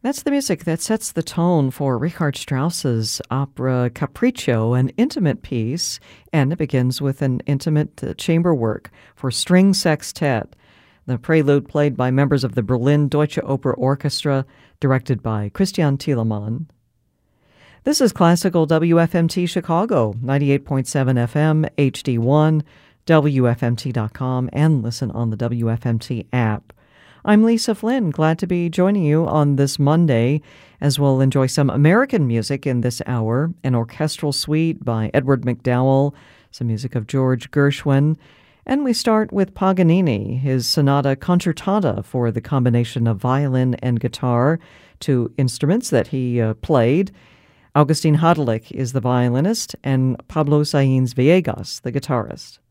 That's the music that sets the tone for Richard Strauss's opera Capriccio, an intimate piece, and it begins with an intimate chamber work for string sextet. The prelude played by members of the Berlin Deutsche Oper Orchestra, directed by Christian Thielemann. This is Classical WFMT Chicago, 98.7 FM, HD1, WFMT.com, and listen on the WFMT app. I'm Lisa Flynn, glad to be joining you on this Monday, as we'll enjoy some American music in this hour, an orchestral suite by Edward McDowell, some music of George Gershwin, and we start with Paganini, his sonata concertata for the combination of violin and guitar, two instruments that he played. Augustin Hadelich is the violinist, and Pablo Sainz Villegas, the guitarist.